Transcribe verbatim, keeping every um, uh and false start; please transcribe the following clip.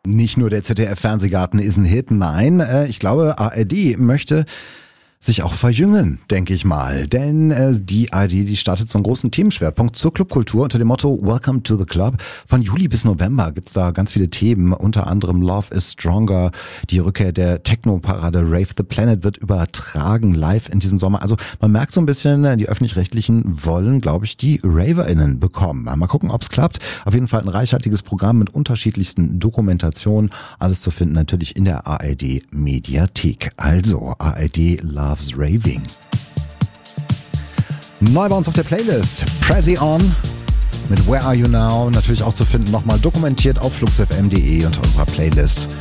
Nicht nur der Z D F-Fernsehgarten ist ein Hit, nein, äh, ich glaube, A R D möchte sich auch verjüngen, denke ich mal. Denn äh, die A R D, die startet so einen großen Themenschwerpunkt zur Clubkultur unter dem Motto Welcome to the Club. Von Juli bis November gibt's da ganz viele Themen, unter anderem Love is Stronger, die Rückkehr der Techno-Parade Rave the Planet wird übertragen live in diesem Sommer. Also man merkt so ein bisschen, die Öffentlich-Rechtlichen wollen, glaube ich, die RaverInnen bekommen. Mal gucken, ob's klappt. Auf jeden Fall ein reichhaltiges Programm mit unterschiedlichsten Dokumentationen. Alles zu finden natürlich in der A R D-Mediathek. Also A R D Loves Raving. Neu bei uns auf der Playlist Prezi On mit Where Are You Now, natürlich auch zu finden, nochmal dokumentiert auf fluxfm punkt de unter unserer Playlist